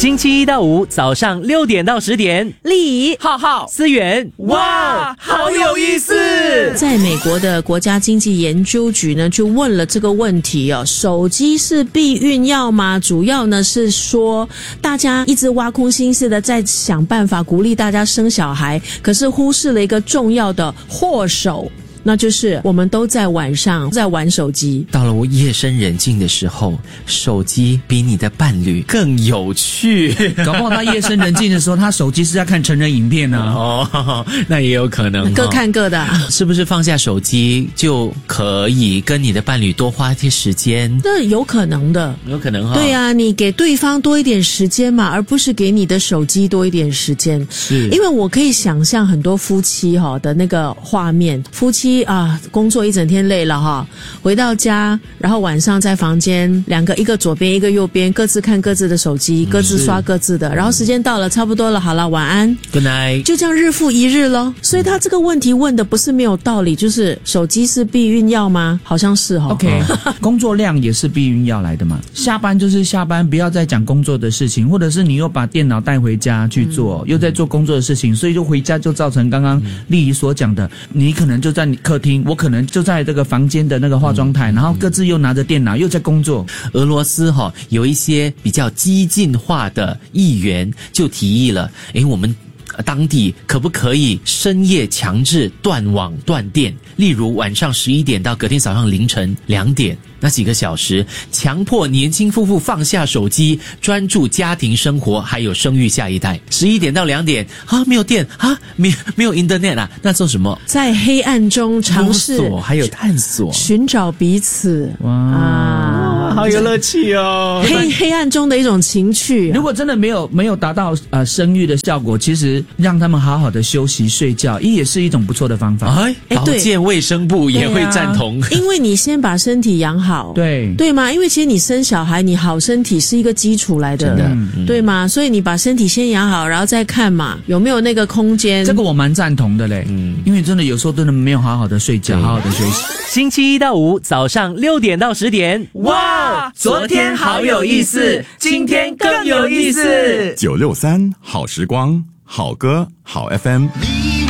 星期一到五早上6点到10点， 丽浩浩思源， 哇，好有意思！ 在美国的国家经济研究局呢，就问了这个问题哦，手机是避孕药吗？主要呢是说，大家一直挖空心思的在想办法鼓励大家生小孩，可是忽视了一个重要的祸首。那就是我们都在晚上在玩手机。 到了我夜深人静的时候，手机比你的伴侣更有趣。 搞不好他夜深人静的时候，他手机是在看成人影片呢。 哦，那也有可能。 各看各的。 是不是放下手机就可以跟你的伴侣多花一些时间？ 那有可能的。 有可能哈。 对啊，你给对方多一点时间嘛，而不是给你的手机多一点时间。 是。 因为我可以想象很多夫妻的那个画面，夫妻工作一整天累了哈，回到家，然后晚上在房间，两个一个左边一个右边，各自看各自的手机，各自刷各自的，然后时间到了差不多了，好了，晚安 ，Good night， 就这样日复一日咯。所以他这个问题问的不是没有道理，就是手机是避孕药吗？好像是哈。 OK， 工作量也是避孕药来的嘛。下班就是下班，不要再讲工作的事情，或者是你又把电脑带回家去做，又在做工作的事情，所以就回家就造成刚刚丽仪所讲的，你可能就在你客厅。我可能就在这个房间的那个化妆台，然后各自又拿着电脑又在工作。 俄罗斯有一些比较激进化的议员就提议了，我们当地可不可以深夜强制断网断电？例如晚上11点到隔天早上凌晨2点，那几个小时，强迫年轻夫妇放下手机，专注家庭生活，还有生育下一代。11点到2点没有电没有 internet 啊，那做什么？ 在黑暗中尝试还有探索， 寻找彼此。 哇， 好有乐趣哦！ 黑暗中的一种情趣。 如果真的没有达到生育的效果，其实让他们好好的休息睡觉，也是一种不错的方法。 保健卫生部也会赞同， 因为你先把身体养好，对吗？因为其实你生小孩，你好身体是一个基础来的， 真的， 对吗？所以你把身体先养好，然后再看嘛，有没有那个空间。 这个我蛮赞同的嘞，因为真的有时候真的没有好好的睡觉，好好的休息。 星期一到五早上6点到10点， 哇，昨天好有意思，今天更有意思。 963好时光，好歌好 FM。